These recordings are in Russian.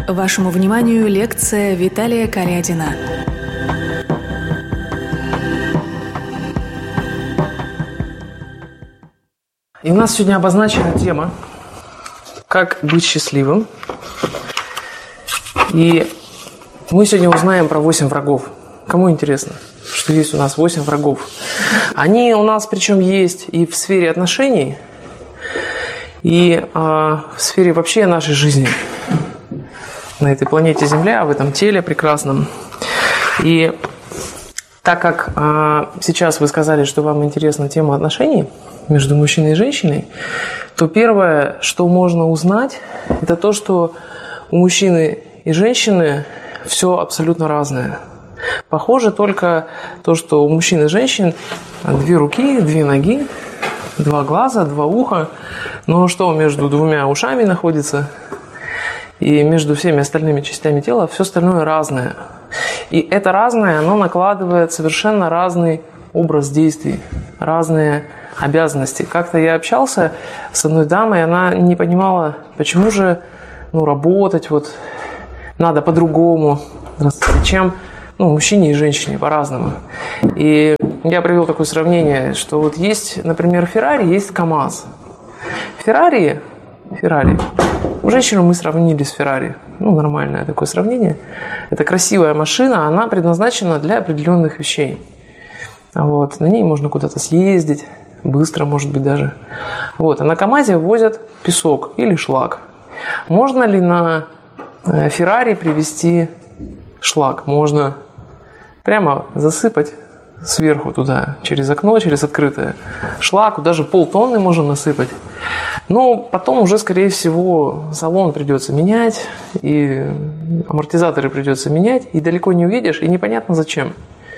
Вашему вниманию лекция Виталия Калядина. И у нас сегодня обозначена тема «Как быть счастливым». И мы сегодня узнаем про 8 врагов. Кому интересно, что есть у нас 8 врагов? Они у нас причем есть и в сфере отношений, и в сфере вообще нашей жизни на этой планете Земля, в этом теле прекрасном. И так как сейчас вы сказали, что вам интересна тема отношений между мужчиной и женщиной, то первое, что можно узнать, это то, что у мужчины и женщины все абсолютно разное. Похоже только то, что у мужчин и женщин 2 руки, 2 ноги, 2 глаза, 2 уха. Но что между 2 ушами находится и между всеми остальными частями тела, все остальное разное. И это разное, оно накладывает совершенно разный образ действий, разные обязанности. Как-то я общался с одной дамой, она не понимала, почему же работать надо по-другому, чем мужчине и женщине по-разному. И я привел такое сравнение, что есть, например, Феррари, есть КамАЗ. Феррари. Женщину мы сравнили с Феррари. Нормальное такое сравнение. Это красивая машина, она предназначена для определенных вещей. На ней можно куда-то съездить, быстро, может быть, даже. А на КамАЗе возят песок или шлак. Можно ли на Феррари привезти шлак? Можно прямо засыпать сверху туда, через окно, через открытое. Шлаку даже полтонны можем насыпать. Но потом уже, скорее всего, салон придется менять, и амортизаторы придется менять, и далеко не увидишь, и непонятно зачем.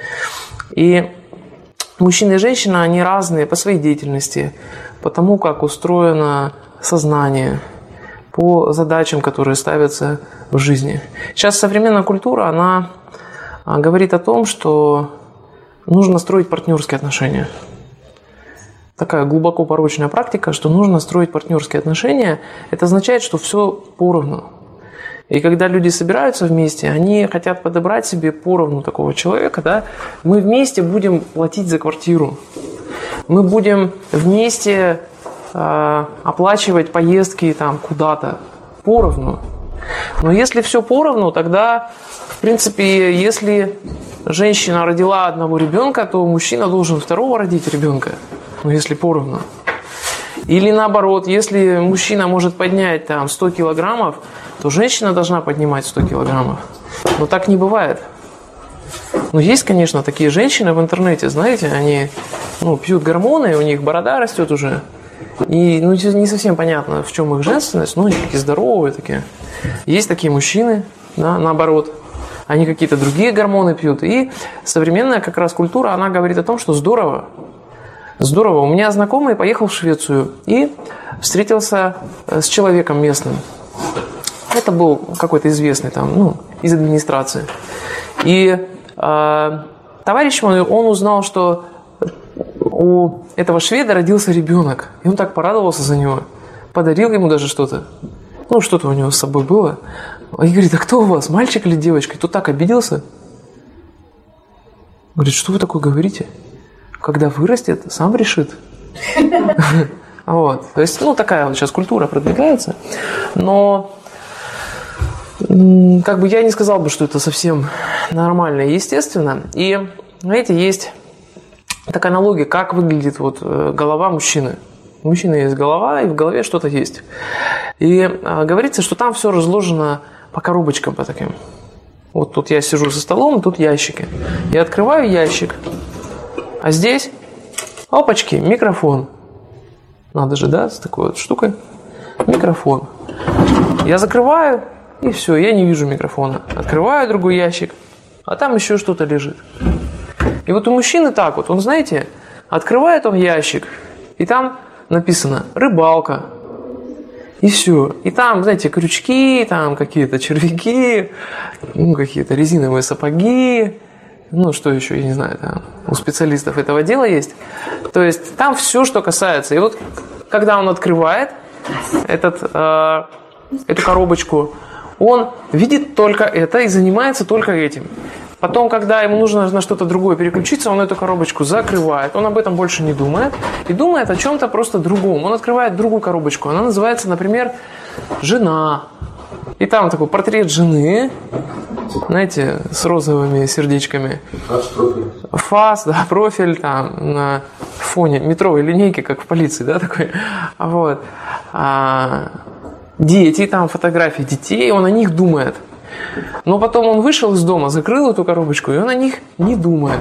И мужчина и женщина, они разные по своей деятельности, по тому, как устроено сознание, по задачам, которые ставятся в жизни. Сейчас современная культура, она говорит о том, что нужно строить партнерские отношения. Такая глубоко порочная практика, что нужно строить партнерские отношения. Это означает, что все поровну. И когда люди собираются вместе, они хотят подобрать себе поровну такого человека. Да? Мы вместе будем платить за квартиру. Мы будем вместе оплачивать поездки куда-то поровну. Но если все поровну, тогда, в принципе, если женщина родила 1 ребенка, то мужчина должен 2 родить ребенка. Если поровну. Или наоборот, если мужчина может поднять 100 килограммов, то женщина должна поднимать 100 килограммов. Но так не бывает. Есть, конечно, такие женщины в интернете, знаете, они пьют гормоны, у них борода растет уже. И не совсем понятно, в чем их женственность, но они такие здоровые такие. Есть такие мужчины, да, наоборот. Они какие-то другие гормоны пьют. И современная как раз культура, она говорит о том, что здорово. Здорово. У меня знакомый поехал в Швецию и встретился с человеком местным. Это был какой-то известный из администрации. И товарищ мой, он узнал, что у этого шведа родился ребенок. И он так порадовался за него. Подарил ему даже что-то. Что-то у него с собой было. И говорит: а кто у вас, мальчик или девочка? И тот так обиделся. Говорит: что вы такое говорите? Когда вырастет, сам решит. То есть, такая сейчас культура продвигается. Но я не сказал бы, что это совсем нормально и естественно. И, знаете, есть такая аналогия, как выглядит голова мужчины. У мужчины есть голова, и в голове что-то есть. И говорится, что там все разложено по коробочкам, по таким. Тут я сижу за столом, тут ящики. Я открываю ящик. А здесь, опачки, микрофон. Надо же, да, с такой штукой. Микрофон. Я закрываю, и все, я не вижу микрофона. Открываю другой ящик, а там еще что-то лежит. И у мужчины так он, знаете, открывает он ящик, и там написано «рыбалка». И все. И там, знаете, крючки, там какие-то червяки, какие-то резиновые сапоги, что еще, я не знаю, там у специалистов этого дела есть. То есть там все, что касается. И когда он открывает эту коробочку, он видит только это и занимается только этим. Потом, когда ему нужно на что-то другое переключиться, он эту коробочку закрывает, он об этом больше не думает и думает о чем-то просто другом. Он открывает другую коробочку, она называется, например, «Жена». И там такой портрет жены, знаете, с розовыми сердечками. Фас, да, профиль там на фоне метровой линейки, как в полиции, да, такой. Вот. Дети, там фотографии детей, он о них думает. Но потом он вышел из дома, закрыл эту коробочку, и он о них не думает.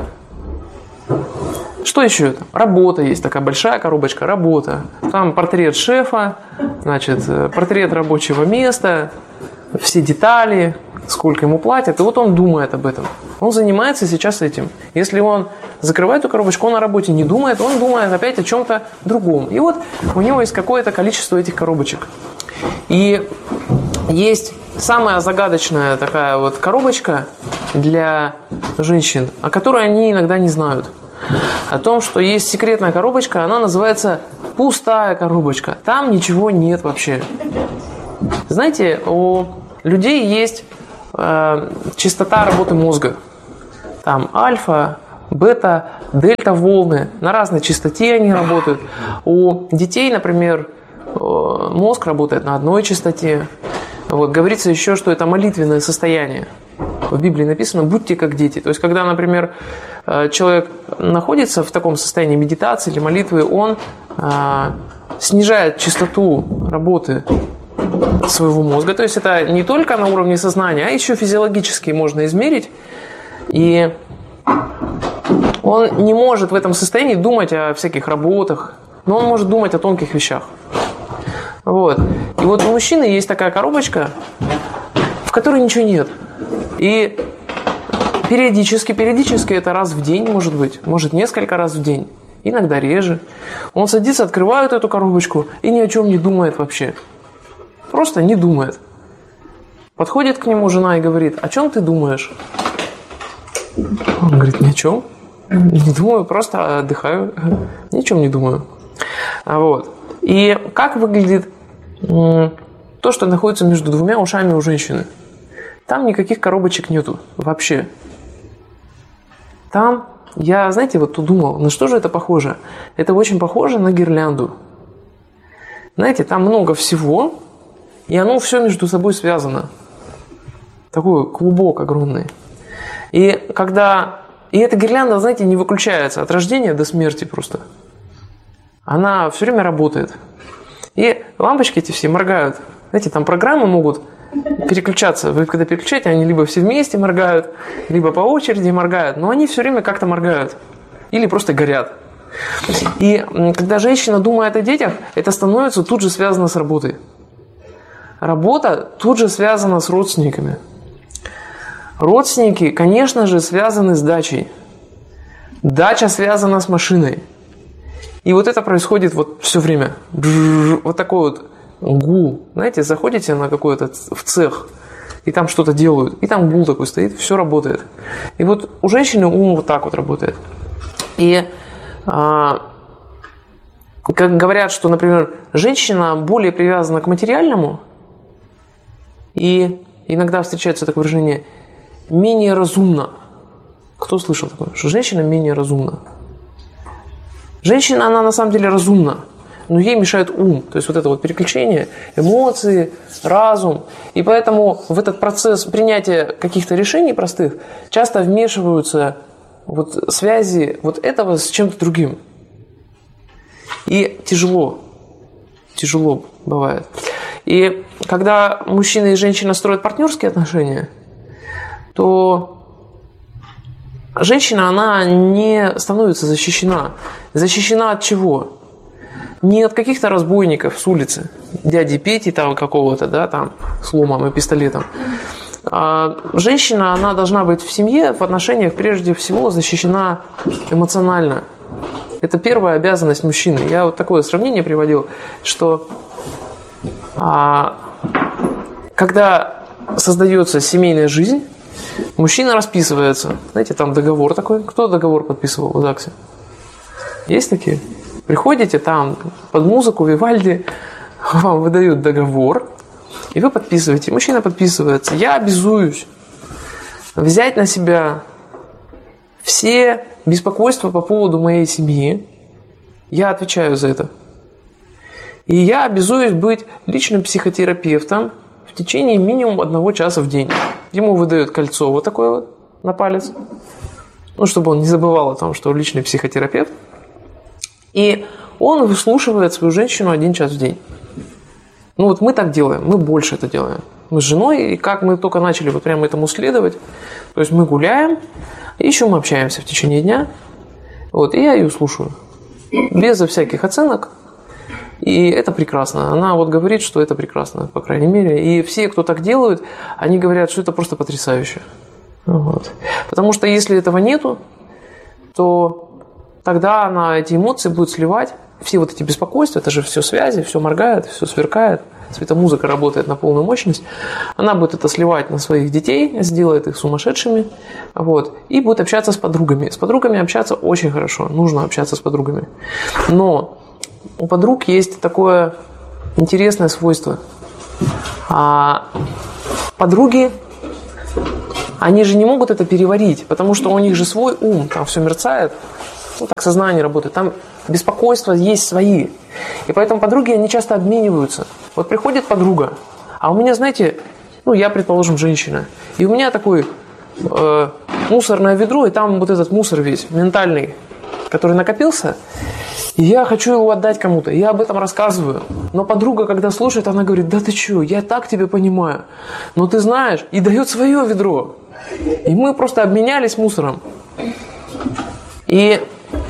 Что еще? Работа есть, такая большая коробочка, работа. Там портрет шефа, значит, портрет рабочего места, все детали, сколько ему платят. И вот он думает об этом. Он занимается сейчас этим. Если он закрывает эту коробочку, он о работе не думает, он думает опять о чем-то другом. И вот у него есть какое-то количество этих коробочек. И есть самая загадочная такая вот коробочка для женщин, о которой они иногда не знают. О том, что есть секретная коробочка, она называется пустая коробочка. Там ничего нет вообще. Знаете, у людей есть частота работы мозга. Там альфа, бета, дельта волны. На разной частоте они работают. У детей, например, мозг работает на одной частоте. Вот, говорится еще, что это молитвенное состояние. В Библии написано «будьте как дети». То есть, когда, например, человек находится в таком состоянии медитации или молитвы, он снижает частоту работы своего мозга. То есть, это не только на уровне сознания, а еще физиологически можно измерить. И он не может в этом состоянии думать о всяких работах, но он может думать о тонких вещах. Вот. И вот у мужчины есть такая коробочка, в которой ничего нет. И периодически это раз в день может быть, может несколько раз в день, иногда реже. Он садится, открывает эту коробочку и ни о чем не думает вообще. Просто не думает. Подходит к нему жена и говорит: «О чем ты думаешь?» Он говорит: «Ни о чем. Не думаю, просто отдыхаю. Ни о чем не думаю». Вот. И как выглядит то, что находится между двумя ушами у женщины? Там никаких коробочек нету вообще. Там, я, знаете, вот тут думал, на что же это похоже? Это очень похоже на гирлянду. Знаете, там много всего, и оно все между собой связано. Такой клубок огромный. И эта гирлянда, знаете, не выключается от рождения до смерти просто. Она все время работает. И лампочки эти все моргают. Знаете, там программы могут переключаться. Вы когда переключаете, они либо все вместе моргают, либо по очереди моргают. Но они все время как-то моргают. Или просто горят. И когда женщина думает о детях, это становится тут же связано с работой. Работа тут же связана с родственниками. Родственники, конечно же, связаны с дачей. Дача связана с машиной. И вот это происходит вот все время. Вот такой вот гул. Знаете, заходите на какой-то в цех, и там что-то делают, и там гул такой стоит, все работает. И вот у женщины ум вот так вот работает. И как говорят, что, например, женщина более привязана к материальному, и иногда встречается такое выражение «менее разумна». Кто слышал такое? Что женщина менее разумна. Женщина, она на самом деле разумна, но ей мешает ум. То есть вот это вот переключение, эмоции, разум. И поэтому в этот процесс принятия каких-то решений простых часто вмешиваются вот связи вот этого с чем-то другим. И тяжело бывает. И когда мужчина и женщина строят партнерские отношения, то женщина, она не становится защищена. Защищена от чего? Не от каких-то разбойников с улицы, дяди Пети там какого-то, да, там, с ломом и пистолетом. А женщина, она должна быть в семье, в отношениях прежде всего защищена эмоционально. Это первая обязанность мужчины. Я вот такое сравнение приводил, что когда создается семейная жизнь, мужчина расписывается. Знаете, там договор такой. Кто договор подписывал в ЗАГСе? Есть такие? Приходите там под музыку Вивальди, вам выдают договор, И вы подписываете, мужчина подписывается. Я обязуюсь взять на себя все беспокойства по поводу моей семьи. Я отвечаю за это. И я обязуюсь быть личным психотерапевтом в течение минимум 1 часа в день. Ему выдают кольцо вот такое вот на палец. Ну, чтобы он не забывал о том, что он личный психотерапевт. И он выслушивает свою женщину 1 час в день. Ну, вот мы так делаем, мы больше это делаем. Мы с женой, и как мы только начали вот прямо этому следовать, то есть мы гуляем, и еще мы общаемся в течение дня. Вот, и я ее слушаю. Безо всяких оценок. И это прекрасно. Она вот говорит, что это прекрасно, по крайней мере. И все, кто так делают, они говорят, что это просто потрясающе. Вот. Потому что если этого нету, то тогда она эти эмоции будет сливать. Все вот эти беспокойства, это же все связи, все моргает, все сверкает. Светомузыка работает на полную мощность. Она будет это сливать на своих детей, сделает их сумасшедшими. Вот, и будет общаться с подругами. С подругами общаться очень хорошо. Нужно общаться с подругами. Но у подруг есть такое интересное свойство. Подруги, они же не могут это переварить, потому что у них же свой ум, там все мерцает, ну, так сознание работает, там беспокойства есть свои. И поэтому подруги, они часто обмениваются. Вот приходит подруга, а у меня, знаете, ну, я, предположим, женщина, и у меня такое мусорное ведро, и там вот этот мусор весь, ментальный, который накопился, и я хочу его отдать кому-то, я об этом рассказываю. Но подруга, когда слушает, она говорит, да ты что, я так тебя понимаю, но ты знаешь, и дает свое ведро. И мы просто обменялись мусором. И,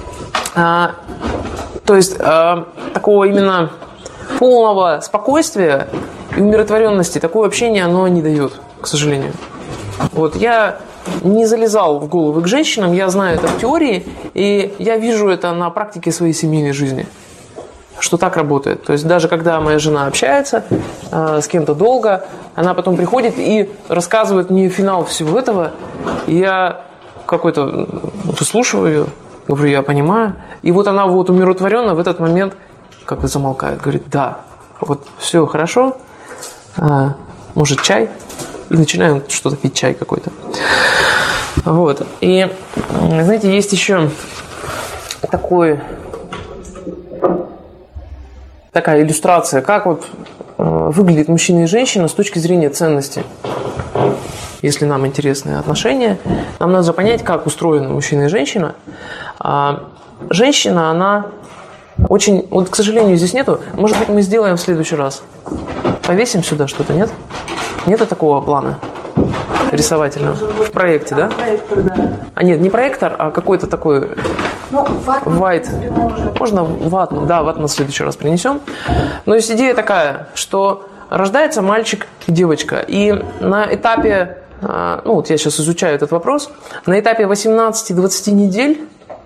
то есть, такого именно полного спокойствия и умиротворенности, такое общение оно не дает, к сожалению. Вот я не залезал в головы к женщинам, я знаю это в теории, и я вижу это на практике своей семейной жизни, что так работает. То есть даже когда моя жена общается с кем-то долго, она потом приходит и рассказывает мне финал всего этого, и я какой-то выслушиваю ее, говорю, я понимаю, и вот она вот умиротворенно в этот момент как бы замолкает, говорит, да, вот все хорошо, может чай? И начинаем что-то пить, чай какой-то. Вот. И, знаете, есть еще такая иллюстрация, как вот выглядит мужчина и женщина с точки зрения ценности. Если нам интересны отношения, нам надо понять, как устроены мужчина и женщина. Женщина, она очень... Вот, к сожалению, здесь нету. Может быть, мы сделаем в следующий раз. Повесим сюда что-то, нет? Нету такого плана рисовательного? В проекте, да? Проектор, да. Нет, не проектор, а какой-то такой... Ну, White. Можно ватман? Да, ватман в следующий раз принесем. Но есть идея такая, что рождается мальчик и девочка. И на этапе... Ну, вот я сейчас изучаю этот вопрос. На этапе 18-20 недель,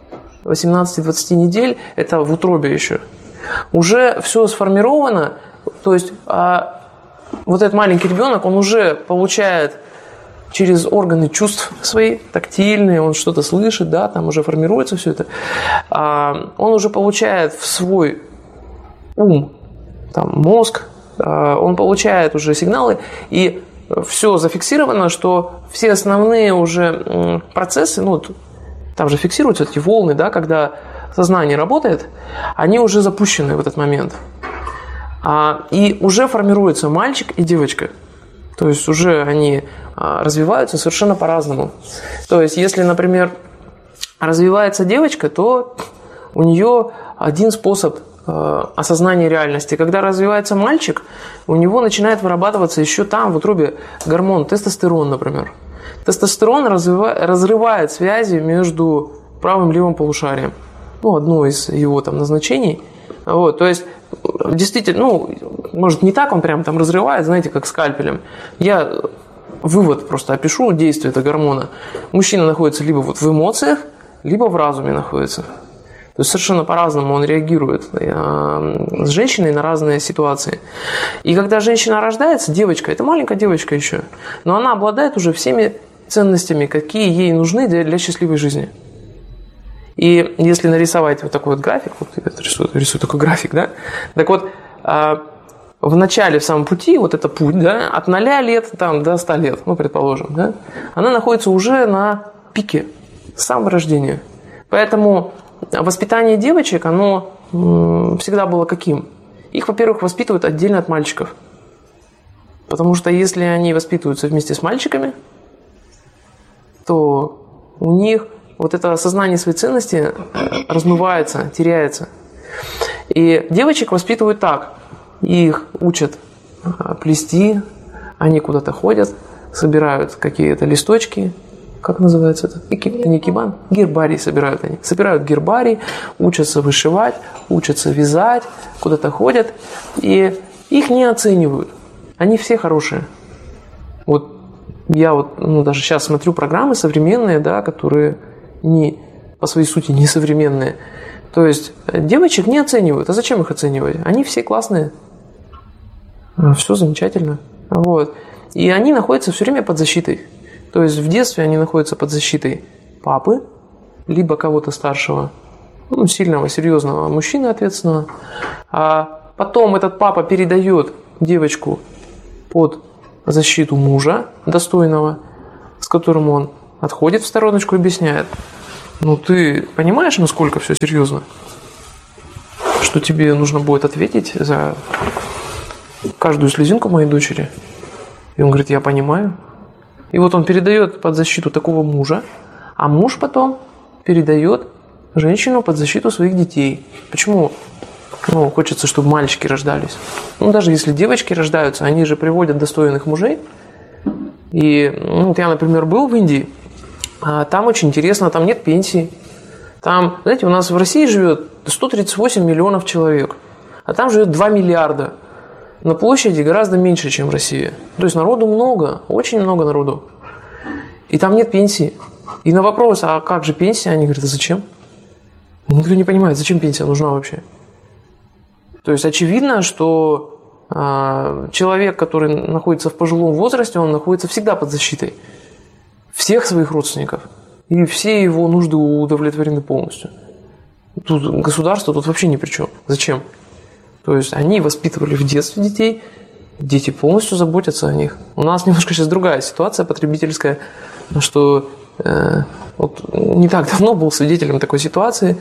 это в утробе еще, уже все сформировано. То есть... Вот этот маленький ребенок, он уже получает через органы чувств свои, тактильные, он что-то слышит, да, там уже формируется все это. Он уже получает в свой ум, там, мозг, он получает уже сигналы, и все зафиксировано, что все основные уже процессы, ну, там же фиксируются эти волны, да, когда сознание работает, они уже запущены в этот момент. И уже формируется мальчик и девочка. То есть уже они развиваются совершенно по-разному. То есть если, например, развивается девочка, то у нее один способ осознания реальности. Когда развивается мальчик, у него начинает вырабатываться еще там, в утробе, гормон тестостерон, например. Тестостерон разрывает связи между правым и левым полушарием. Ну, одно из его там назначений. Вот, то есть, действительно, ну, может, не так он прям там разрывает, знаете, как скальпелем. Я вывод просто опишу действие этого гормона. Мужчина находится либо вот в эмоциях, либо в разуме находится. То есть совершенно по-разному он реагирует с женщиной на разные ситуации. И когда женщина рождается, девочка, это маленькая девочка еще, но она обладает уже всеми ценностями, какие ей нужны для счастливой жизни. И если нарисовать вот такой вот график, вот я рисую такой график, да, так вот, в начале, в самом пути, вот это путь, да, от 0 лет там, до 100 лет, ну, предположим, да, она находится уже на пике с самого рождения. Поэтому воспитание девочек, оно всегда было каким? Их, во-первых, воспитывают отдельно от мальчиков. Потому что если они воспитываются вместе с мальчиками, то у них вот это осознание своей ценности размывается, теряется. И девочек воспитывают так. Их учат плести, они куда-то ходят, собирают какие-то листочки. Как называется это? Не икебан? Гербарий собирают они. Собирают гербарий, учатся вышивать, учатся вязать, куда-то ходят. И их не оценивают. Они все хорошие. Вот я даже сейчас смотрю программы современные, да, которые по своей сути не современные. То есть девочек не оценивают. А зачем их оценивать? Они все классные. Все замечательно. Вот. И они находятся все время под защитой. То есть в детстве они находятся под защитой папы, либо кого-то старшего, сильного, серьезного мужчины, ответственного. А потом этот папа передает девочку под защиту мужа достойного, с которым он отходит в стороночку и объясняет: ну ты понимаешь, насколько все серьезно? Что тебе нужно будет ответить за каждую слезинку моей дочери? И он говорит: я понимаю. И вот он передает под защиту такого мужа, а муж потом передает женщину под защиту своих детей. Почему? Хочется, чтобы мальчики рождались. Даже если девочки рождаются, они же приводят достойных мужей. И я, например, был в Индии, а там очень интересно, там нет пенсии. Там, знаете, у нас в России живет 138 миллионов человек, а там живет 2 миллиарда. На площади гораздо меньше, чем в России. То есть народу много, очень много народу. И там нет пенсии. И на вопрос: а как же пенсия? Они говорят: а зачем? Никто не понимает, зачем пенсия нужна вообще. То есть очевидно, что человек, который находится в пожилом возрасте, он находится всегда под защитой всех своих родственников. И все его нужды удовлетворены полностью. Тут государство тут вообще ни при чем. Зачем? То есть они воспитывали в детстве детей, дети полностью заботятся о них. У нас немножко сейчас другая ситуация потребительская, что не так давно был свидетелем такой ситуации.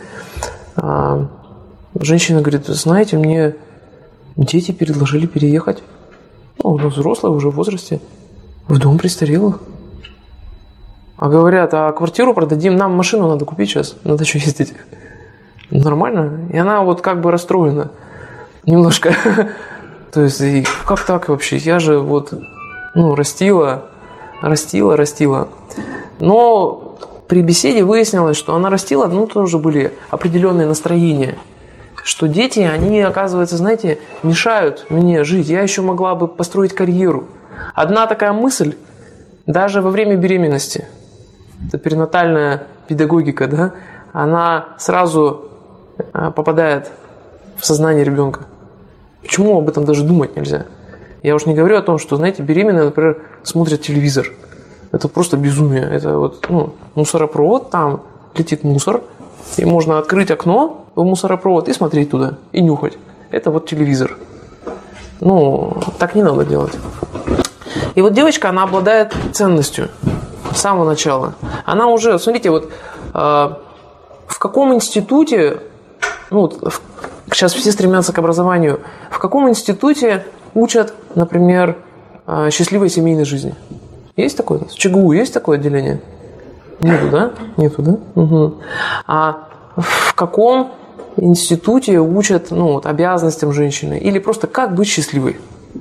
Женщина говорит: знаете, мне дети предложили переехать, взрослые уже в возрасте, в дом престарелых. А говорят: а квартиру продадим, нам машину надо купить сейчас, надо что ездить. Нормально. И она расстроена. Немножко. То есть, как так вообще? Я же растила. Но при беседе выяснилось, что она растила, тоже были определенные настроения. Что дети, они, оказывается, знаете, мешают мне жить. Я еще могла бы построить карьеру. Одна такая мысль, даже во время беременности, это перинатальная педагогика, да, она сразу попадает в сознание ребенка. Почему об этом даже думать нельзя? Я уж не говорю о том, что, знаете, беременные, например, смотрят телевизор. Это просто безумие. Это мусоропровод, там летит мусор, и можно открыть окно в мусоропровод и смотреть туда, и нюхать. Это телевизор. Так не надо делать. И девочка, она обладает ценностью с самого начала. Она уже, смотрите, в каком институте, сейчас все стремятся к образованию, в каком институте учат, например, счастливой семейной жизни? Есть такое? В ЧГУ есть такое отделение? Нету, да? Нету, да? Угу. А в каком институте учат обязанностям женщины? Или просто как быть счастливой?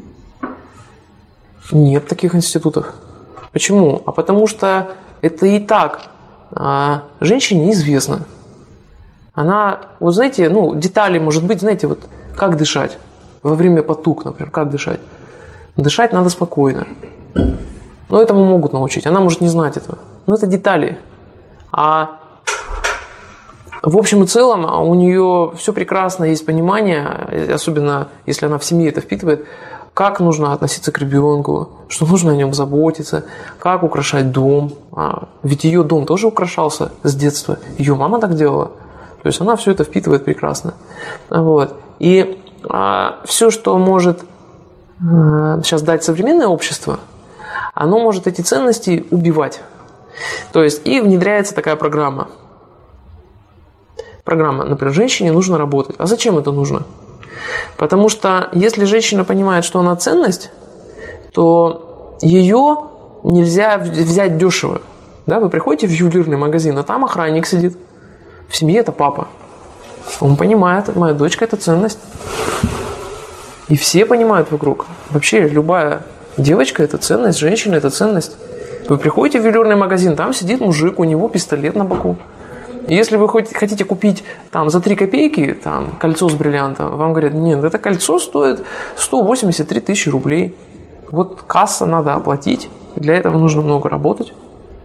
Нет таких институтов. Почему? А потому что это и так женщине известно. Она, знаете, детали, может быть, знаете, как дышать во время потуг, например, как дышать. Дышать надо спокойно. Этому могут научить. Она может не знать этого. Но это детали. А в общем и целом у нее все прекрасно, есть понимание, особенно если она в семье это впитывает, как нужно относиться к ребенку, что нужно о нем заботиться, как украшать дом. Ведь ее дом тоже украшался с детства. Ее мама так делала. То есть она все это впитывает прекрасно. И все, что может сейчас дать современное общество, оно может эти ценности убивать. То есть и внедряется такая программа. Программа, например, женщине нужно работать. А зачем это нужно? Потому что если женщина понимает, что она ценность, то ее нельзя взять дешево. Да, вы приходите в ювелирный магазин, а там охранник сидит. В семье это папа. Он понимает, моя дочка – это ценность. И все понимают вокруг. Вообще любая девочка – это ценность, женщина – это ценность. Вы приходите в ювелирный магазин, там сидит мужик, у него пистолет на боку. И если вы хотите купить там, за 3 копейки там, кольцо с бриллиантом, вам говорят, нет, это кольцо стоит 183 тысячи рублей. Вот касса надо оплатить, для этого нужно много работать.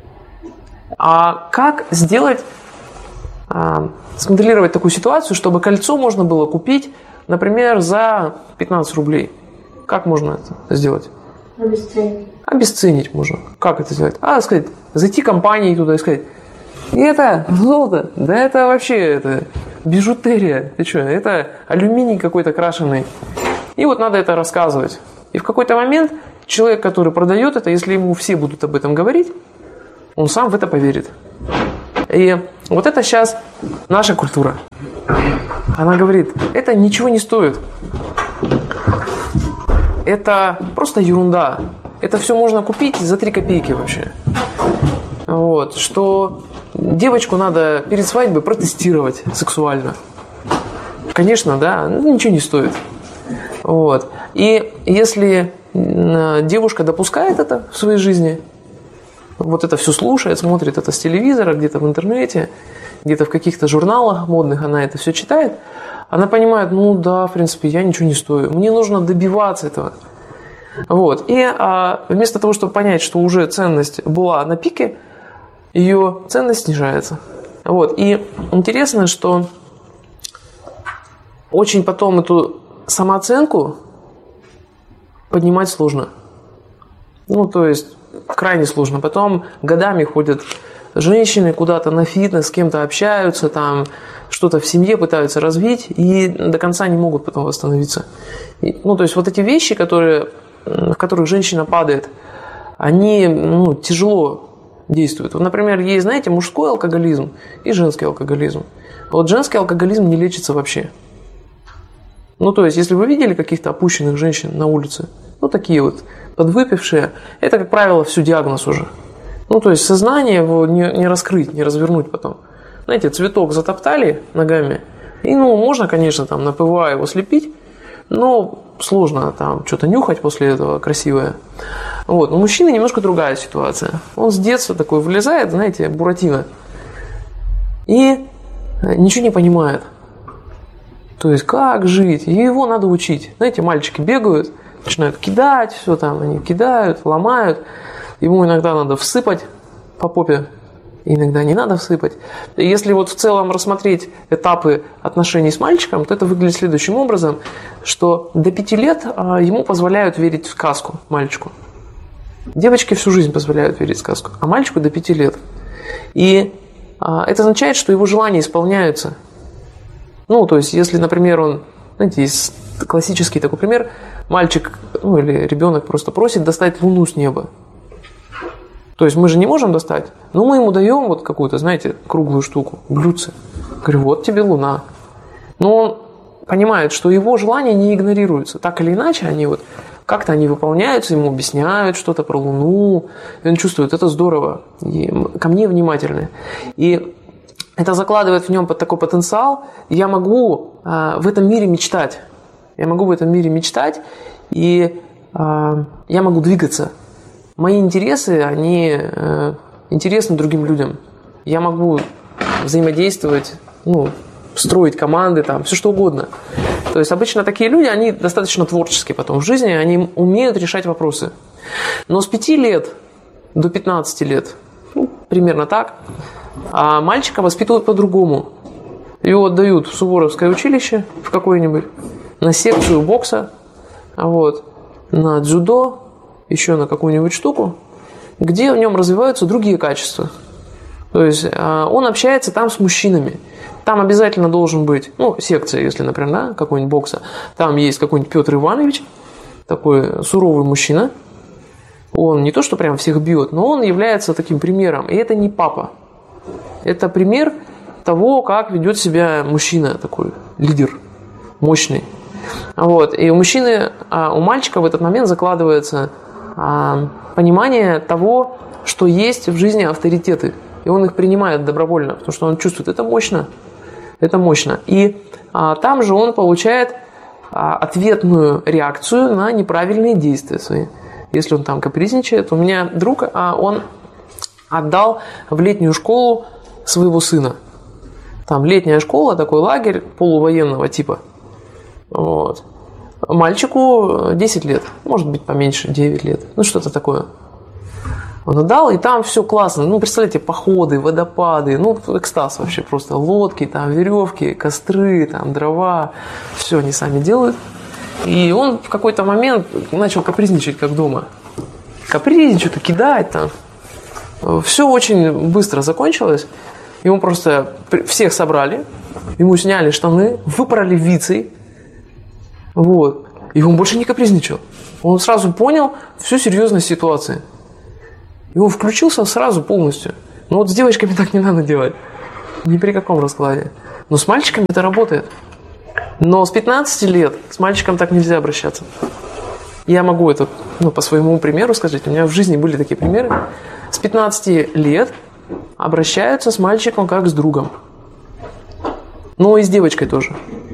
А как сделать, смоделировать такую ситуацию, чтобы кольцо можно было купить, например, за 15 рублей? Как можно это сделать? Обесценить. Обесценить можно. Как это сделать? Сказать, зайти компанией туда и сказать, это золото, да это вообще это бижутерия, ты что, это алюминий какой-то крашеный. И вот надо это рассказывать. И в какой-то момент человек, который продает это, если ему все будут об этом говорить, он сам в это поверит. И вот это сейчас наша культура. Она говорит, это ничего не стоит. Это просто ерунда. Это все можно купить за 3 копейки вообще. Вот, что девочку надо перед свадьбой протестировать сексуально. Конечно, да, ничего не стоит. Вот. И если девушка допускает это в своей жизни, вот это все слушает, смотрит это с телевизора, где-то в интернете, где-то в каких-то журналах модных она это все читает, она понимает, ну да, в принципе, я ничего не стою. Мне нужно добиваться этого. Вот. И вместо того, чтобы понять, что уже ценность была на пике, ее ценность снижается. Вот. И интересно, что очень потом эту самооценку поднимать сложно. Ну, то есть, крайне сложно. Потом годами ходят женщины куда-то на фитнес, с кем-то общаются, там что-то в семье пытаются развить и до конца не могут потом восстановиться. Ну, то есть, вот эти вещи, в которых женщина падает, они тяжело действуют. Вот, например, есть, знаете, мужской алкоголизм и женский алкоголизм. Вот женский алкоголизм не лечится вообще. Ну, то есть, если вы видели каких-то опущенных женщин на улице, такие вот подвыпившие, это, как правило, все диагноз уже. Ну, то есть, сознание его не раскрыть, не развернуть потом. Знаете, цветок затоптали ногами, и, можно, конечно, там, напывая его слепить, но сложно там что-то нюхать после этого красивое. Вот. Но у мужчины немножко другая ситуация. Он с детства такой вылезает, знаете, Буратино, и ничего не понимает. То есть, как жить? И его надо учить. Знаете, мальчики бегают, начинают кидать, все там, они кидают, ломают. Ему иногда надо всыпать по попе, иногда не надо всыпать. И если вот в целом рассмотреть этапы отношений с мальчиком, то это выглядит следующим образом, что до 5 лет ему позволяют верить в сказку, мальчику. Девочке всю жизнь позволяют верить в сказку, а мальчику до 5 лет. И это означает, что его желания исполняются. Ну, то есть, если, например, он, знаете, есть классический такой пример, мальчик, или ребенок просто просит достать Луну с неба. То есть, мы же не можем достать, но мы ему даем вот какую-то, знаете, круглую штуку, блюдце. Говорю, вот тебе Луна. Но он понимает, что его желания не игнорируются. Так или иначе, они вот как-то они выполняются, ему объясняют что-то про Луну, и он чувствует, это здорово, и ко мне внимательны. И это закладывает в нем такой потенциал, я могу в этом мире мечтать. Я могу в этом мире мечтать, и я могу двигаться. Мои интересы, они интересны другим людям. Я могу взаимодействовать, строить команды, там, все что угодно. То есть обычно такие люди, они достаточно творческие потом в жизни, они умеют решать вопросы. Но с 5 лет до 15 лет, примерно так, а мальчика воспитывают по-другому. Его отдают в Суворовское училище, в какое-нибудь, на секцию бокса, на дзюдо, еще на какую-нибудь штуку, где в нем развиваются другие качества. То есть он общается там с мужчинами. Там обязательно должен быть, секция, если, например, какой-нибудь бокса, там есть какой-нибудь Петр Иванович, такой суровый мужчина. Он не то, что прям всех бьет, но он является таким примером. И это не папа. Это пример того, как ведет себя мужчина такой, лидер, мощный. Вот. И у мужчины, у мальчика в этот момент закладывается понимание того, что есть в жизни авторитеты. И он их принимает добровольно, потому что он чувствует, это мощно. Это мощно. И там же он получает ответную реакцию на неправильные действия свои. Если он там капризничает. У меня друг, он отдал в летнюю школу своего сына. Там летняя школа, такой лагерь полувоенного типа. Вот. Мальчику 10 лет, может быть поменьше, 9 лет. Ну что-то такое. Он отдал, и там все классно. Ну, представляете, походы, водопады, ну, экстаз вообще просто. Лодки, там, веревки, костры, там, дрова. Все они сами делают. И он в какой-то момент начал капризничать, как дома. Капризничать, что-то кидать там. Все очень быстро закончилось. Ему просто всех собрали, ему сняли штаны, выпороли вицей. Вот. И он больше не капризничал. Он сразу понял всю серьезность ситуации. И он включился сразу полностью. Но вот с девочками так не надо делать. Ни при каком раскладе. Но с мальчиками это работает. Но с 15 лет с мальчиком так нельзя обращаться. Я могу это по своему примеру сказать. У меня в жизни были такие примеры. С 15 лет обращаются с мальчиком как с другом. Но и с девочкой тоже.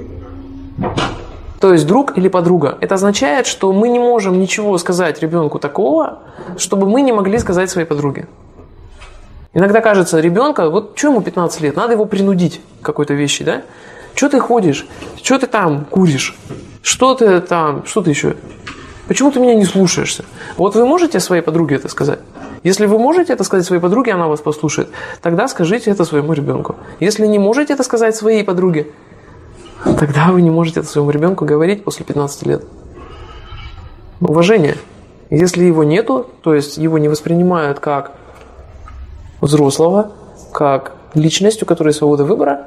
То есть друг или подруга. Это означает, что мы не можем ничего сказать ребенку такого, чтобы мы не могли сказать своей подруге. Иногда кажется, ребенка, вот что ему 15 лет, надо его принудить к какой-то вещи, да? Что ты ходишь? Что ты там куришь? Что ты еще? Почему ты меня не слушаешься? Вот вы можете своей подруге это сказать? Если вы можете это сказать своей подруге, она вас послушает, тогда скажите это своему ребенку. Если не можете это сказать своей подруге, тогда вы не можете это своему ребенку говорить после 15 лет. Уважение. Если его нету, то есть его не воспринимают как взрослого, как личность, у которой свобода выбора,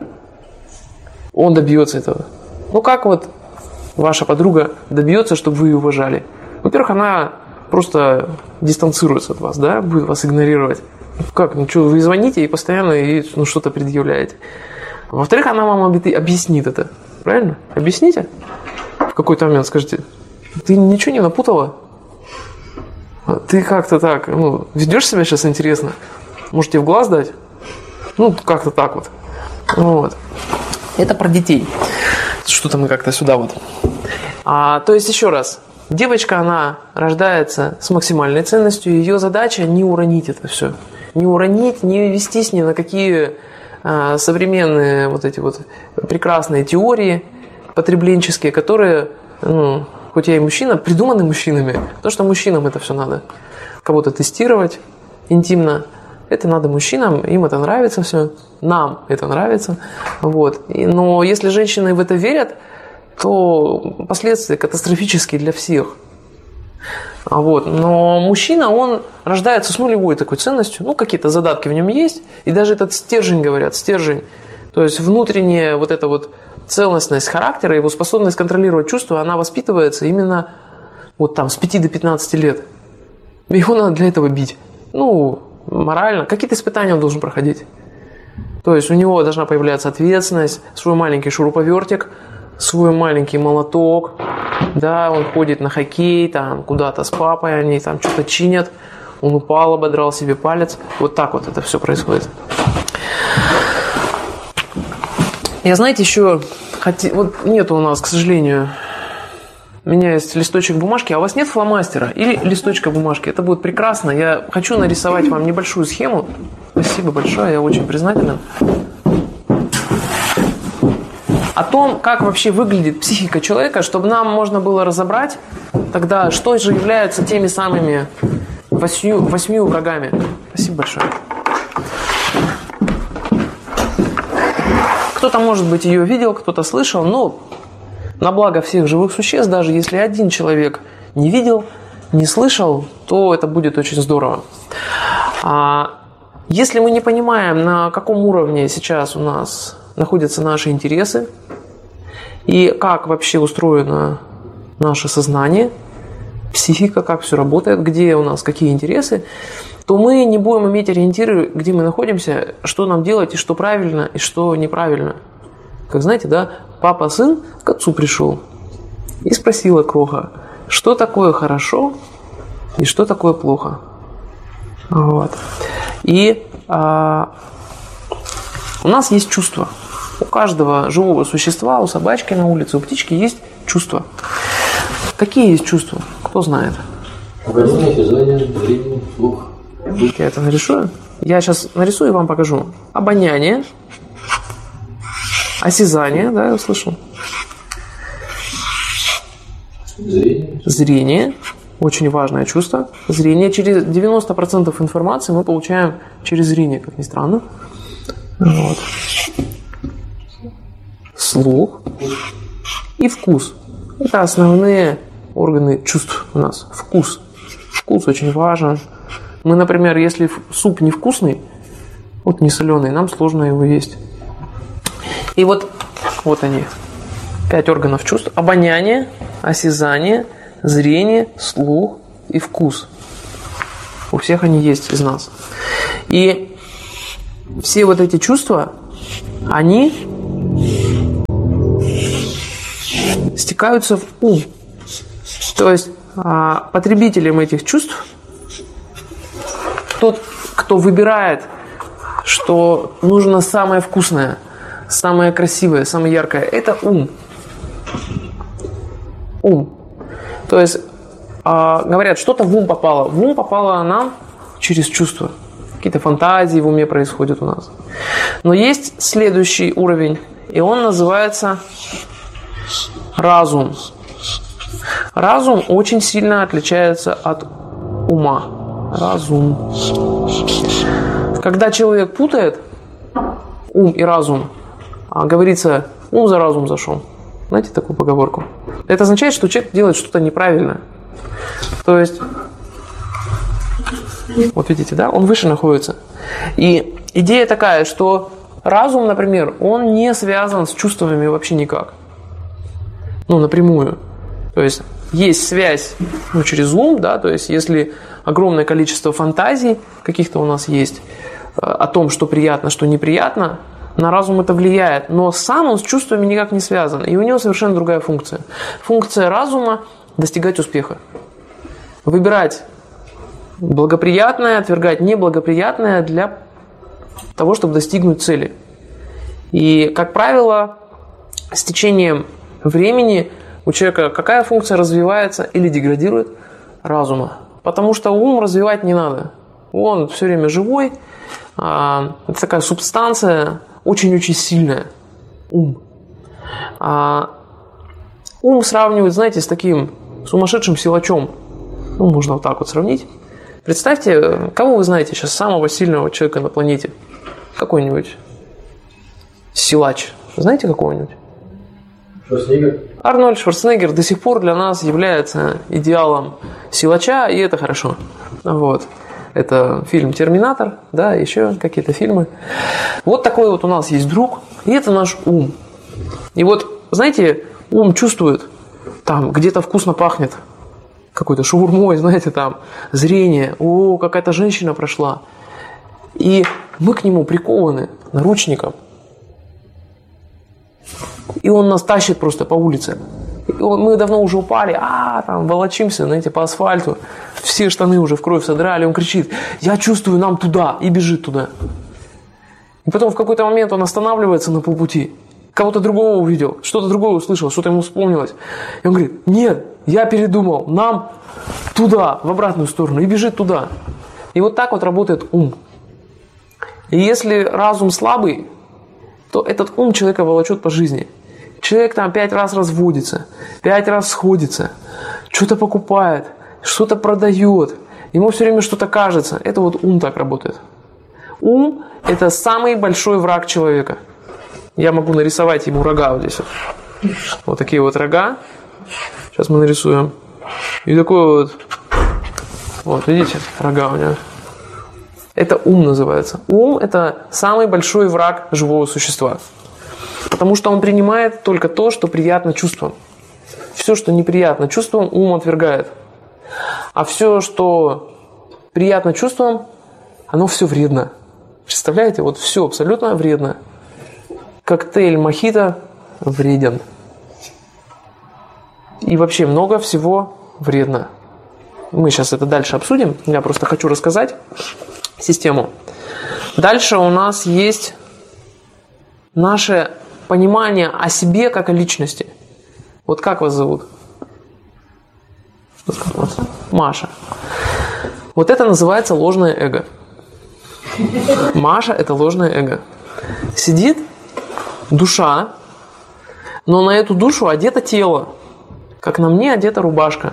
он добьется этого. Ну как вот ваша подруга добьется, чтобы вы ее уважали? Во-первых, она просто дистанцируется от вас, да, будет вас игнорировать. Как? Ну что, вы звоните и постоянно что-то предъявляете. Во-вторых, она вам объяснит это. Правильно? Объясните. В какой-то момент скажите, ты ничего не напутала? Ты как-то так, ведешь себя сейчас интересно? Может, тебе в глаз дать? Как-то так вот. Вот. Это про детей. Что-то мы как-то сюда вот. То есть, еще раз. Девочка, она рождается с максимальной ценностью. Ее задача не уронить это все. Не уронить, не вестись ни на какие современные вот эти вот прекрасные теории потребленческие, которые, хоть я и мужчина, придуманы мужчинами. Потому что мужчинам это все надо. Кого-то тестировать интимно. Это надо мужчинам, им это нравится все. Нам это нравится. Вот. Но если женщины в это верят, то последствия катастрофические для всех. Вот. Но мужчина, он рождается с нулевой такой ценностью. Какие-то задатки в нем есть. И даже этот стержень, говорят, стержень. То есть внутренняя вот эта вот целостность характера, его способность контролировать чувства, она воспитывается именно вот там с 5 до 15 лет. Его надо для этого бить. Морально. Какие-то испытания он должен проходить. То есть у него должна появляться ответственность, свой маленький шуруповертик, свой маленький молоток. Да, он ходит на хоккей, там куда-то с папой, они там что-то чинят. Он упал, ободрал себе палец. Вот так вот это все происходит. Я, знаете, еще... Вот нету у нас, к сожалению... У меня есть листочек бумажки, а у вас нет фломастера или листочка бумажки? Это будет прекрасно. Я хочу нарисовать вам небольшую схему. Спасибо большое, я очень признателен. О том, как вообще выглядит психика человека, чтобы нам можно было разобрать тогда, что же является теми самыми 8 врагами. Спасибо большое. Кто-то, может быть, ее видел, кто-то слышал, но на благо всех живых существ, даже если один человек не видел, не слышал, то это будет очень здорово. Если мы не понимаем, на каком уровне сейчас у нас находятся наши интересы и как вообще устроено наше сознание, психика, как все работает, где у нас какие интересы, то мы не будем иметь ориентиры, где мы находимся, что нам делать, и что правильно, и что неправильно. Как знаете, да, папа-сын к отцу пришел и спросила кроха, что такое хорошо и что такое плохо. Вот. И у нас есть чувства. У каждого живого существа, у собачки на улице, у птички есть чувства. Какие есть чувства? Кто знает? Обоняние, осязание, зрение, слух. Я это нарисую. Я сейчас нарисую и вам покажу. Обоняние, осязание, да, я услышал. Зрение. Очень важное чувство. Зрение. Через 90% информации мы получаем через зрение, как ни странно. Вот. Слух и вкус. Это основные органы чувств у нас. Вкус. Вкус очень важен. Мы, например, если суп невкусный, вот не соленый, нам сложно его есть. И вот они. 5 органов чувств. Обоняние, осязание, зрение, слух и вкус. У всех они есть из нас. И все вот эти чувства, они стекаются в ум. То есть потребителем этих чувств, тот, кто выбирает, что нужно самое вкусное, самое красивое, самое яркое, это ум. Ум. То есть говорят, что-то в ум попало. В ум попало нам через чувства. Какие-то фантазии в уме происходят у нас. Но есть следующий уровень, и он называется разум. Разум очень сильно отличается от ума. Разум. Когда человек путает ум и разум, говорится, ум за разум зашел. Знаете такую поговорку? Это означает, что человек делает что-то неправильно. То есть, вот видите, да, он выше находится. И идея такая, что разум, например, он не связан с чувствами вообще никак. Напрямую. То есть связь через ум, да, то есть если огромное количество фантазий каких-то у нас есть о том, что приятно, что неприятно, на разум это влияет, но сам он с чувствами никак не связан, и у него совершенно другая функция. Функция разума – достигать успеха. Выбирать благоприятное, отвергать неблагоприятное для того, чтобы достигнуть цели. И, как правило, с течением времени у человека какая функция развивается или деградирует? Разума. Потому что ум развивать не надо. Он все время живой. Это такая субстанция, очень-очень сильная. Ум. Ум сравнивают, знаете, с таким сумасшедшим силачом. Можно вот так вот сравнить. Представьте, кого вы знаете сейчас самого сильного человека на планете? Какой-нибудь силач. Знаете какого-нибудь? Шварценеггер. Арнольд Шварценеггер до сих пор для нас является идеалом силача, и это хорошо. Вот. Это фильм «Терминатор», да, еще какие-то фильмы. Вот такой вот у нас есть друг, и это наш ум. И вот, знаете, ум чувствует, там где-то вкусно пахнет, какой-то шаурмой, знаете, там, зрение, какая-то женщина прошла. И мы к нему прикованы наручником. И он нас тащит просто по улице. Мы давно уже упали, там волочимся, знаете, по асфальту. Все штаны уже в кровь содрали. Он кричит, я чувствую, нам туда, и бежит туда. И потом в какой-то момент он останавливается на полпути. Кого-то другого увидел, что-то другое услышал, что-то ему вспомнилось. И он говорит, нет, я передумал, нам туда, в обратную сторону, и бежит туда. И вот так вот работает ум. И если разум слабый, то этот ум человека волочет по жизни. Человек там 5 раз разводится, 5 раз сходится, что-то покупает, что-то продает. Ему все время что-то кажется. Это вот ум так работает. Ум – это самый большой враг человека. Я могу нарисовать ему рога вот здесь. Вот такие вот рога. Сейчас мы нарисуем. И такой вот, видите, рога у него. Это ум называется. Ум – это самый большой враг живого существа. Потому что он принимает только то, что приятно чувствам. Все, что неприятно чувствам, ум отвергает. А все, что приятно чувствам, оно все вредно. Представляете? Вот все абсолютно вредно. Коктейль мохито вреден. И вообще много всего вредно. Мы сейчас это дальше обсудим. Я просто хочу рассказать систему. Дальше у нас есть наше понимание о себе как о личности. Вот как вас зовут? Маша. Вот это называется ложное эго. Маша – это ложное эго. Сидит душа, но на эту душу одето тело, как на мне одета рубашка.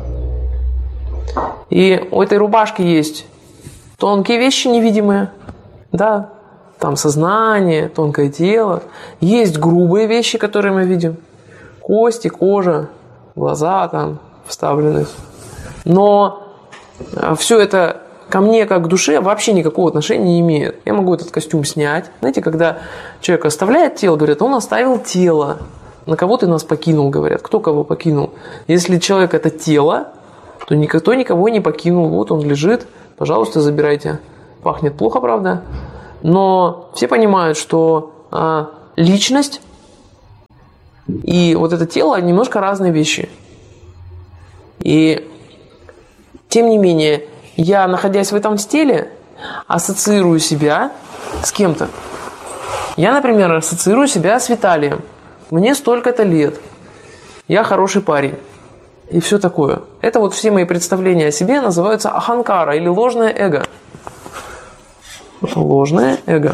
И у этой рубашки есть тонкие вещи невидимые, да, там сознание, тонкое тело. Есть грубые вещи, которые мы видим. Кости, кожа, глаза там вставлены. Но все это ко мне, как к душе, вообще никакого отношения не имеет. Я могу этот костюм снять. Знаете, когда человек оставляет тело, говорят, он оставил тело. На кого ты нас покинул, говорят. Кто кого покинул? Если человек это тело, то никто никого не покинул. Вот он лежит, пожалуйста, забирайте. Пахнет плохо, правда? Но все понимают, что личность и вот это тело немножко разные вещи. И тем не менее, я, находясь в этом теле, ассоциирую себя с кем-то. Я, например, ассоциирую себя с Виталием. Мне столько-то лет. Я хороший парень. И все такое. Это вот все мои представления о себе называются аханкара или ложное эго. Ложное эго.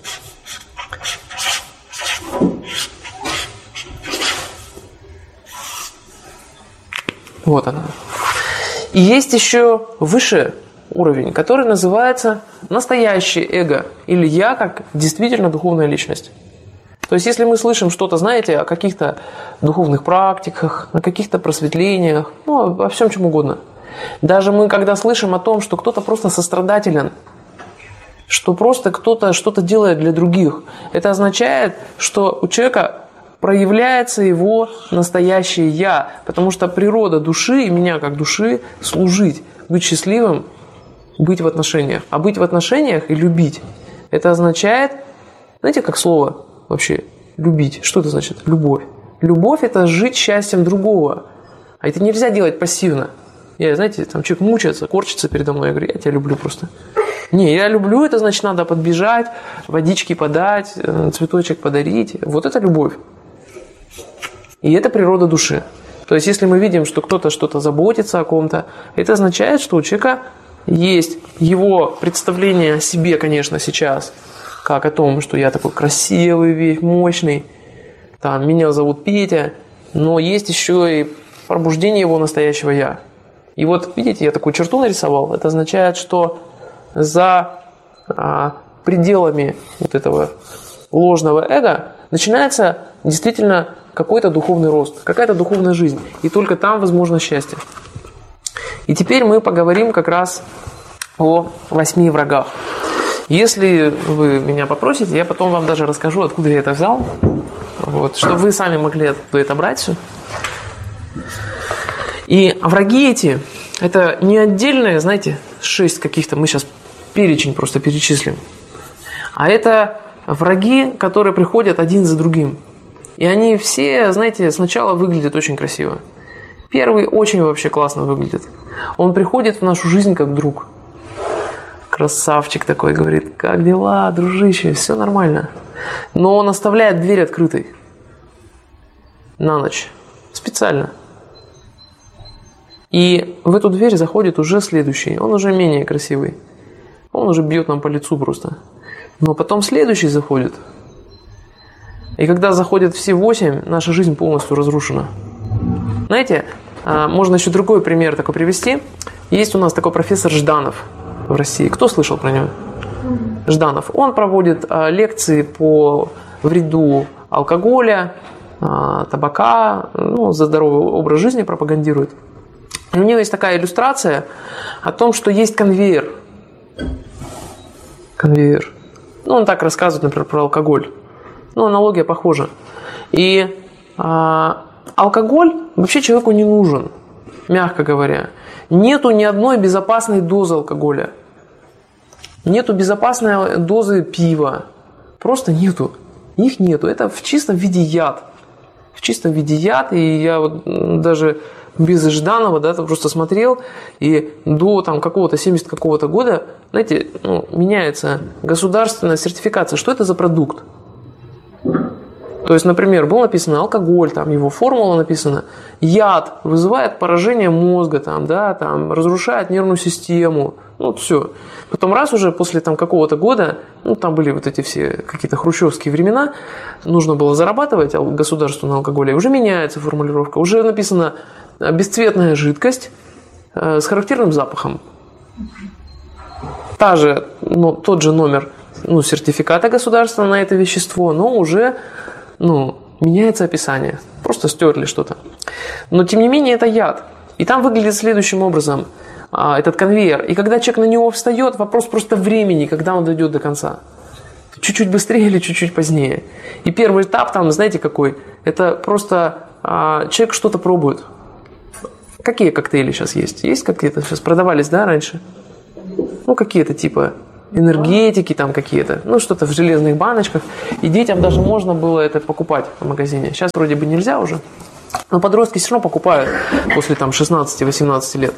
Вот оно. И есть еще выше уровень, который называется настоящее эго. Или я как действительно духовная личность. То есть, если мы слышим что-то, знаете, о каких-то духовных практиках, о каких-то просветлениях, ну, о всем чем угодно. Даже мы, когда слышим о том, что кто-то просто сострадателен, что просто кто-то что-то делает для других, это означает, что у человека проявляется его настоящее «я», потому что природа души и меня как души – служить, быть счастливым, быть в отношениях. А быть в отношениях и любить – это означает, знаете, как слово вообще «любить». Что это значит? Любовь. Любовь – это жить счастьем другого. А это нельзя делать пассивно. Я, знаете, там человек мучается, корчится передо мной, я говорю, я тебя люблю просто. Не, я люблю, это значит, надо подбежать, водички подать, цветочек подарить. Вот это любовь. И это природа души. То есть, если мы видим, что кто-то что-то заботится о ком-то, это означает, что у человека есть его представление о себе, конечно, сейчас, как о том, что я такой красивый, весь мощный, там, меня зовут Петя, но есть еще и пробуждение его настоящего «я». И вот, видите, я такую черту нарисовал. Это означает, что за пределами вот этого ложного эго начинается действительно какой-то духовный рост, какая-то духовная жизнь. И только там возможно счастье. И теперь мы поговорим как раз о 8 врагах. Если вы меня попросите, я потом вам даже расскажу, откуда я это взял. Вот, чтобы вы сами могли оттуда это брать все. И враги эти, это не отдельные, знаете, 6 каких-то, мы сейчас перечень просто перечислим. А это враги, которые приходят один за другим. И они все, знаете, сначала выглядят очень красиво. Первый очень вообще классно выглядит. Он приходит в нашу жизнь как друг. Красавчик такой, говорит, как дела, дружище, все нормально. Но он оставляет дверь открытой на ночь. Специально. И в эту дверь заходит уже следующий. Он уже менее красивый. Он уже бьет нам по лицу просто. Но потом следующий заходит. И когда заходят все 8, наша жизнь полностью разрушена. Знаете, можно еще другой пример такой привести. Есть у нас такой профессор Жданов в России. Кто слышал про него? Жданов. Он проводит лекции по вреду алкоголя, табака, за здоровый образ жизни пропагандирует. И у него есть такая иллюстрация о том, что есть конвейер. Конвейер. Он так рассказывает, например, про алкоголь. Аналогия похожа. И алкоголь вообще человеку не нужен, мягко говоря. Нету ни одной безопасной дозы алкоголя. Нету безопасной дозы пива. Просто нету. Их нету. Это в чистом виде яд. В чистом виде яд. И я вот даже без Жданова, да, просто смотрел, и до там какого-то 70 какого-то года, знаете, меняется государственная сертификация. Что это за продукт? То есть, например, было написано алкоголь, там его формула написана, яд вызывает поражение мозга, там, да, там, разрушает нервную систему, вот все. Потом раз уже после там какого-то года, там были вот эти все какие-то хрущевские времена, нужно было зарабатывать государству на алкоголе, уже меняется формулировка, уже написано бесцветная жидкость с характерным запахом. Тот же номер сертификата государства на это вещество, но уже меняется описание. Просто стерли что-то. Но, тем не менее, это яд. И там выглядит следующим образом этот конвейер. И когда человек на него встает, вопрос просто времени, когда он дойдет до конца. Чуть-чуть быстрее или чуть-чуть позднее. И первый этап там, знаете, какой? Это просто человек что-то пробует. Какие коктейли сейчас есть? Есть какие-то сейчас продавались, да, раньше? Какие-то типа энергетики там какие-то, что-то в железных баночках. И детям даже можно было это покупать в магазине. Сейчас вроде бы нельзя уже. Но подростки все равно покупают после там 16-18 лет.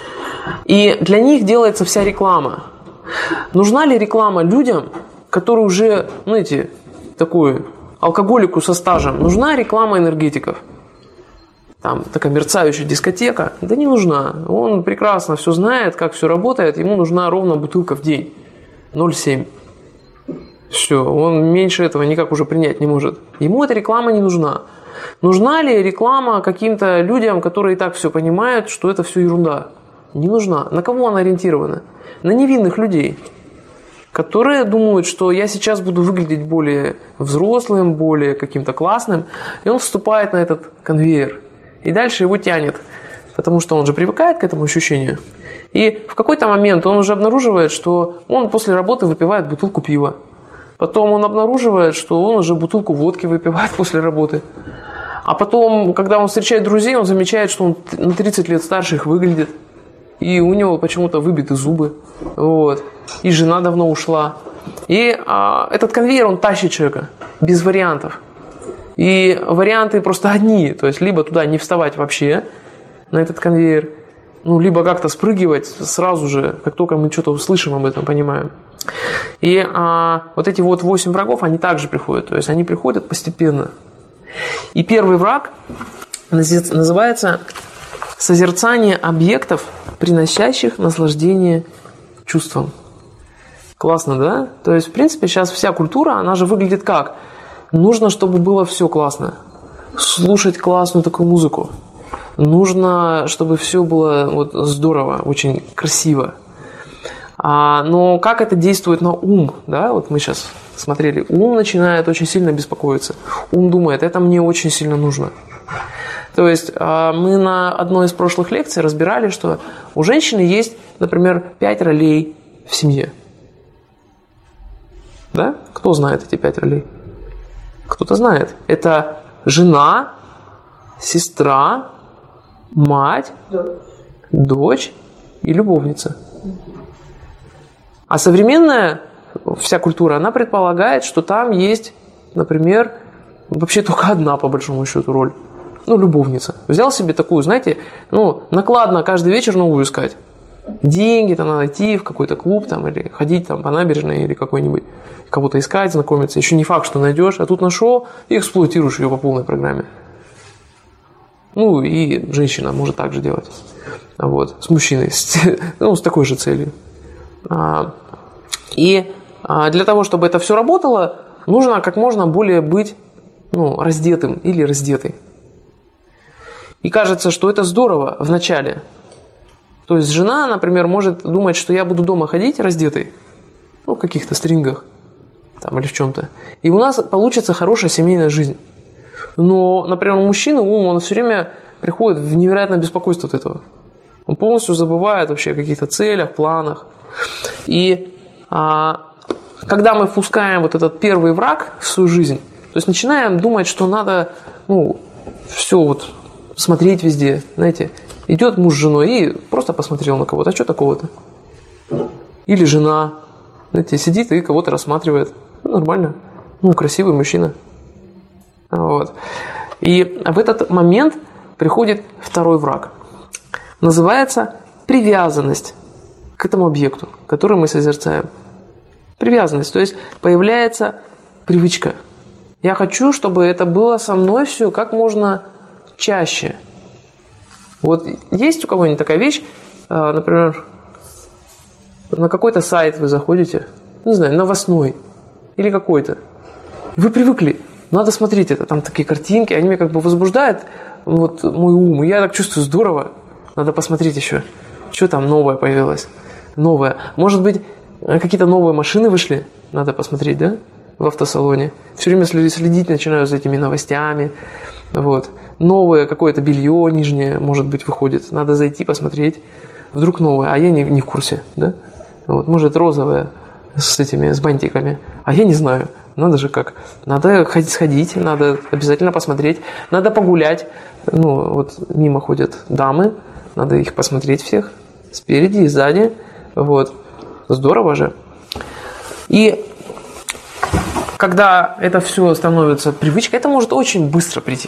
И для них делается вся реклама. Нужна ли реклама людям, которые уже, знаете, такую алкоголику со стажем? Нужна реклама энергетиков? Там такая мерцающая дискотека? Да не нужна. Он прекрасно все знает, как все работает. Ему нужна ровно бутылка в день. 0,7. Все, он меньше этого никак уже принять не может. Ему эта реклама не нужна. Нужна ли реклама каким-то людям, которые и так все понимают, что это все ерунда? Не нужна. На кого она ориентирована? На невинных людей, которые думают, что я сейчас буду выглядеть более взрослым, более каким-то классным, и он вступает на этот конвейер. И дальше его тянет, потому что он же привыкает к этому ощущению. И в какой-то момент он уже обнаруживает, что он после работы выпивает бутылку пива. Потом он обнаруживает, что он уже бутылку водки выпивает после работы. А потом, когда он встречает друзей, он замечает, что он на 30 лет старше их выглядит. И у него почему-то выбиты зубы. Вот. И жена давно ушла. И этот конвейер, он тащит человека без вариантов. И варианты просто одни. То есть, либо туда не вставать вообще, на этот конвейер, либо как-то спрыгивать сразу же, как только мы что-то услышим об этом, понимаем. И вот эти вот 8 врагов, они также приходят. То есть, они приходят постепенно. И первый враг называется созерцание объектов, приносящих наслаждение чувствам. Классно, да? То есть, в принципе, сейчас вся культура, она же выглядит как? Нужно, чтобы было все классно. Слушать классную такую музыку. Нужно, чтобы все было вот здорово, очень красиво. Но как это действует на ум? Да? Вот мы сейчас смотрели. Ум начинает очень сильно беспокоиться. Ум думает, это мне очень сильно нужно. То есть мы на одной из прошлых лекций разбирали, что у женщины есть, например, 5 ролей в семье. Да? Кто знает эти 5 ролей? Кто-то знает. Это жена, сестра, мать, дочь и любовница. А современная вся культура, она предполагает, что там есть, например, вообще только одна, по большому счету, роль. Любовница. Взял себе такую, знаете, накладно каждый вечер новую искать. Деньги там надо идти в какой-то клуб там, или ходить там по набережной или какой-нибудь, кого-то искать, знакомиться. Еще не факт, что найдешь, а тут нашел и эксплуатируешь ее по полной программе. И женщина может так же делать. Вот, с мужчиной, с такой же целью. И для того, чтобы это все работало, нужно как можно более быть раздетым или раздетой. И кажется, что это здорово в начале. То есть жена, например, может думать, что я буду дома ходить раздетой, в каких-то стрингах там, или в чем-то. И у нас получится хорошая семейная жизнь. Но, например, у мужчины он все время приходит в невероятное беспокойство от этого. Он полностью забывает вообще о каких-то целях, планах. И когда мы впускаем вот этот первый враг в свою жизнь, то есть начинаем думать, что надо все вот смотреть везде, знаете, Идет муж с женой и просто посмотрел на кого-то. А что такого-то? Или жена, знаете, сидит и кого-то рассматривает. Нормально. Красивый мужчина. Вот. И в этот момент приходит второй враг. Называется привязанность к этому объекту, который мы созерцаем. Привязанность, то есть появляется привычка. Я хочу, чтобы это было со мной все как можно чаще. Вот есть у кого-нибудь такая вещь, например, на какой-то сайт вы заходите, не знаю, новостной или какой-то. Вы привыкли, надо смотреть это, там такие картинки, они меня как бы возбуждают вот мой ум, и я так чувствую, здорово, надо посмотреть еще, что там новое появилось, новое. Может быть, какие-то новые машины вышли, надо посмотреть, да, в автосалоне. Все время следить начинаю за этими новостями, вот. Новое какое-то белье нижнее, может быть, выходит, надо зайти посмотреть, вдруг новое, а я не в курсе, да, вот, может, розовое с бантиками, а я не знаю. Надо же как. Надо сходить, надо обязательно посмотреть. Надо погулять. Вот мимо ходят дамы. Надо их посмотреть всех. Спереди и сзади. Вот. Здорово же. И когда это все становится привычкой, это может очень быстро прийти.